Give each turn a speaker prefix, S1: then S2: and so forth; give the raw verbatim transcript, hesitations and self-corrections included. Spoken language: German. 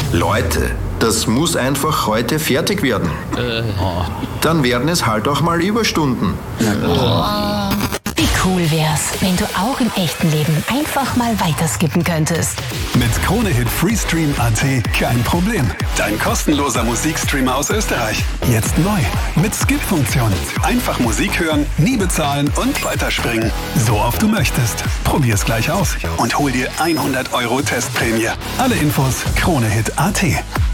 S1: Leute, das muss einfach heute fertig werden.
S2: Äh. Oh.
S1: Dann werden es halt auch mal Überstunden.
S3: Oh. Wie cool wär's, wenn du auch im echten Leben einfach mal weiterskippen könntest.
S4: Mit Kronehit Freestream Punkt a t kein Problem. Dein kostenloser Musikstreamer aus Österreich. Jetzt neu. Mit Skip-Funktion. Einfach Musik hören, nie bezahlen und weiterspringen. So oft du möchtest. Probier's gleich aus und hol dir hundert Euro Testprämie. Alle Infos Kronehit Punkt a t.